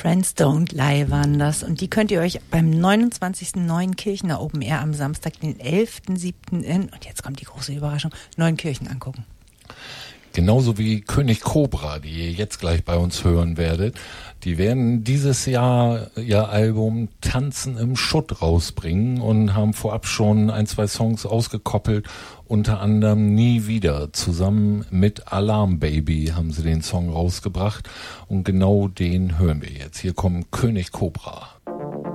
Friends Don't Lie waren das. Und die könnt ihr euch beim 29. Neuenkirchener Open Air am Samstag, den 11.07. und jetzt kommt die große Überraschung, Neuenkirchen angucken. Genauso wie König Cobra, die ihr jetzt gleich bei uns hören werdet. Die werden dieses Jahr ihr Album Tanzen im Schutt rausbringen und haben vorab schon 1-2 Songs ausgekoppelt, unter anderem Nie wieder. Zusammen mit Alarm Baby haben sie den Song rausgebracht und genau den hören wir jetzt. Hier kommt König Cobra.